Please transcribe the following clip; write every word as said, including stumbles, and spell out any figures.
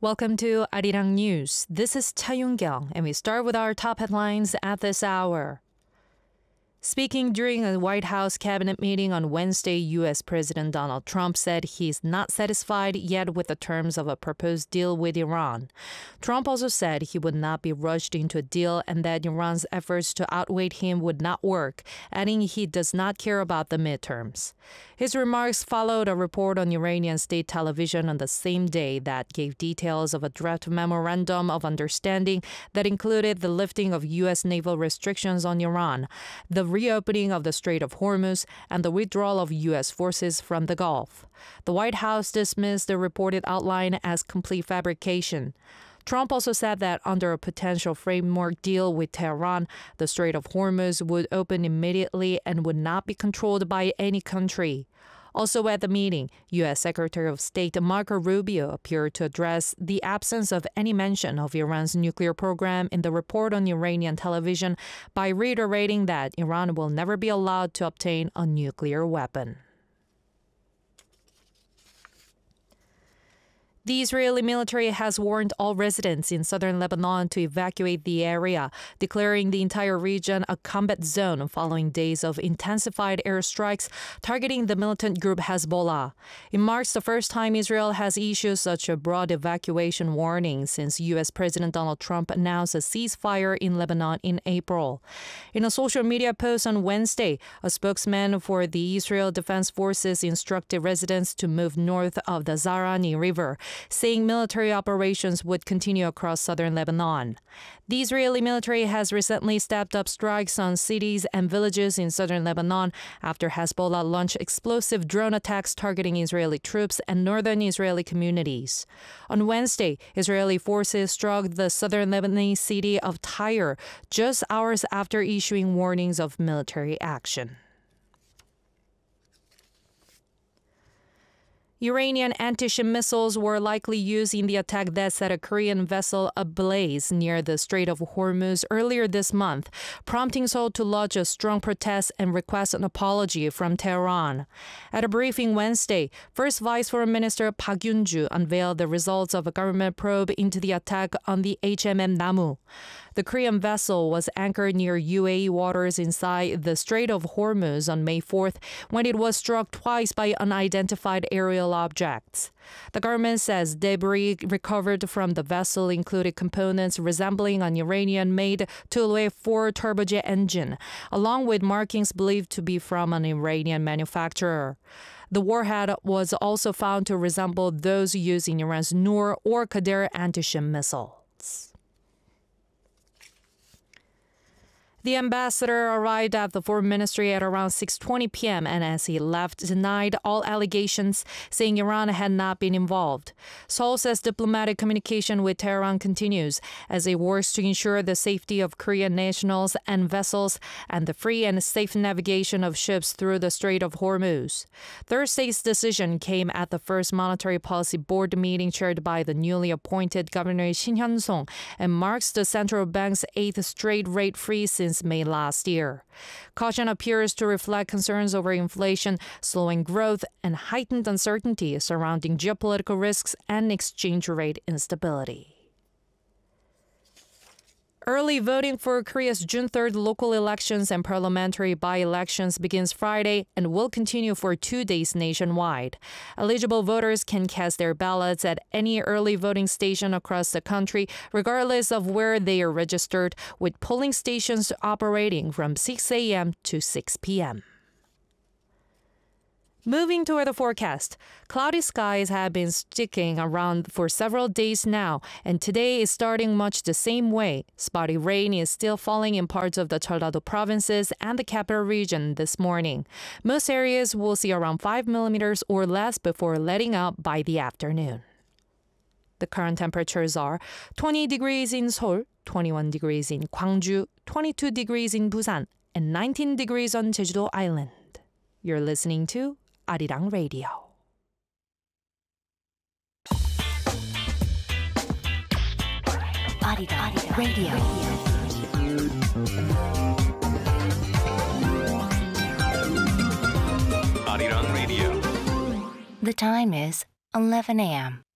Welcome to Arirang News. This is Cha Yoon-kyung, and we start with our top headlines at this hour. Speaking during a White House cabinet meeting on Wednesday, U S President Donald Trump said he's not satisfied yet with the terms of a proposed deal with Iran. Trump also said he would not be rushed into a deal and that Iran's efforts to outweigh him would not work, adding he does not care about the midterms. His remarks followed a report on Iranian state television on the same day that gave details of a draft memorandum of understanding that included the lifting of U S naval restrictions on Iran, the reopening of the Strait of Hormuz, and the withdrawal of U S forces from the Gulf. The White House dismissed the reported outline as complete fabrication. Trump also said that under a potential framework deal with Tehran, the Strait of Hormuz would open immediately and would not be controlled by any country. Also at the meeting, U S Secretary of State Marco Rubio appeared to address the absence of any mention of Iran's nuclear program in the report on Iranian television by reiterating that Iran will never be allowed to obtain a nuclear weapon. The Israeli military has warned all residents in southern Lebanon to evacuate the area, declaring the entire region a combat zone following days of intensified airstrikes targeting the militant group Hezbollah. It marks the first time Israel has issued such a broad evacuation warning since U S President Donald Trump announced a ceasefire in Lebanon in April. In a social media post on Wednesday, a spokesman for the Israel Defense Forces instructed residents to move north of the Zarani River, saying military operations would continue across southern Lebanon. The Israeli military has recently stepped up strikes on cities and villages in southern Lebanon after Hezbollah launched explosive drone attacks targeting Israeli troops and northern Israeli communities. On Wednesday, Israeli forces struck the southern Lebanese city of Tyre just hours after issuing warnings of military action. Iranian anti-ship missiles were likely used in the attack that set a Korean vessel ablaze near the Strait of Hormuz earlier this month, prompting Seoul to lodge a strong protest and request an apology from Tehran. At a briefing Wednesday, First Vice Foreign Minister Park Yoon-ju unveiled the results of a government probe into the attack on the H M M Namu. The Korean vessel was anchored near U A E waters inside the Strait of Hormuz on May fourth when it was struck twice by unidentified aerial objects. The government says debris recovered from the vessel included components resembling an Iranian-made Tulu four turbojet engine, along with markings believed to be from an Iranian manufacturer. The warhead was also found to resemble those used in Iran's Noor or Qadr anti-ship missiles. The ambassador arrived at the foreign ministry at around six twenty p.m. and as he left, denied all allegations, saying Iran had not been involved. Seoul says diplomatic communication with Tehran continues as it works to ensure the safety of Korean nationals and vessels and the free and safe navigation of ships through the Strait of Hormuz. Thursday's decision came at the first Monetary Policy Board meeting chaired by the newly appointed Governor Shin Hyun-song and marks the central bank's eighth straight rate freeze since May last year. Caution appears to reflect concerns over inflation, slowing growth, and heightened uncertainty surrounding geopolitical risks and exchange rate instability. Early voting for Korea's June third local elections and parliamentary by-elections begins Friday and will continue for two days nationwide. Eligible voters can cast their ballots at any early voting station across the country, regardless of where they are registered, with polling stations operating from six a.m. to six p.m. Moving toward the forecast, cloudy skies have been sticking around for several days now, and today is starting much the same way. Spotty rain is still falling in parts of the Jeollado provinces and the capital region this morning. Most areas will see around five millimeters or less before letting up by the afternoon. The current temperatures are twenty degrees in Seoul, twenty-one degrees in Gwangju, twenty-two degrees in Busan, and nineteen degrees on Jeju-do Island. You're listening to Arirang Radio. Arirang Radio. Arirang Radio. The time is eleven a.m.